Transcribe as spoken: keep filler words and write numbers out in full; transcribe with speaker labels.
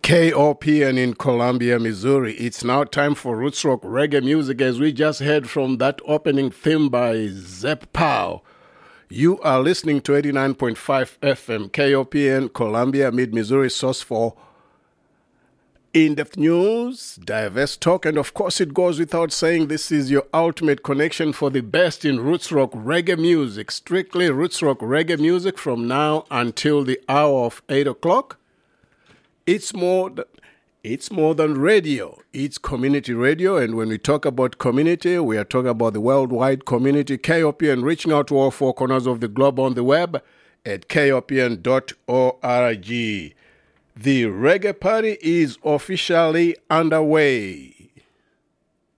Speaker 1: K O P N in Columbia, Missouri. It's now time for Roots Rock Reggae music as we just heard from that opening theme by Zep Pow. You are listening to eighty-nine point five F M, K O P N, Columbia, Mid-Missouri, source for in-depth news, diverse talk, and of course it goes without saying this is your ultimate connection for the best in Roots Rock Reggae music. Strictly Roots Rock Reggae music from now until the hour of eight o'clock. It's more, th- it's more than radio. It's community radio, and when we talk about community, we are talking about the worldwide community, K O P N, reaching out to all four corners of the globe on the web at K O P N dot org. The reggae party is officially underway.